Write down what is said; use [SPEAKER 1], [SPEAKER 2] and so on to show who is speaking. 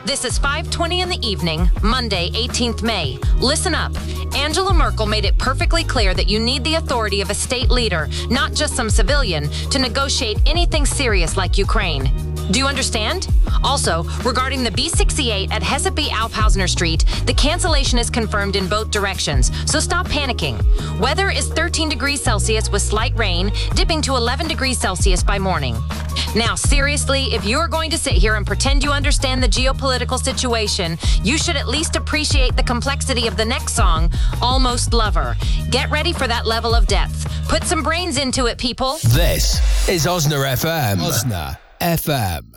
[SPEAKER 1] This is 5:20 in the evening, Monday, 18th May. Listen up. Angela Merkel made it perfectly clear that you need the authority of a state leader, not just some civilian, to negotiate anything serious like Ukraine. Do you understand? Also, regarding the B68 at Hesepy Alphausener Street, the cancellation is confirmed in both directions, so stop panicking. Weather is 13 degrees Celsius with slight rain, dipping to 11 degrees Celsius by morning. Now, seriously, if you're going to sit here and pretend you understand the geopolitical situation, you should at least appreciate the complexity of the next song, Almost Lover. Get ready for that level of depth. Put some brains into it, people.
[SPEAKER 2] This is Osna FM. Osna FM.